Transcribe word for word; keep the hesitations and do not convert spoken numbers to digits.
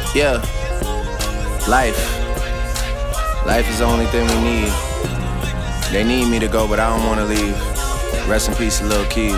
Yeah, life. Life is the only thing we need. They need me to go, but I don't wanna leave. Rest in peace, Lil Keys.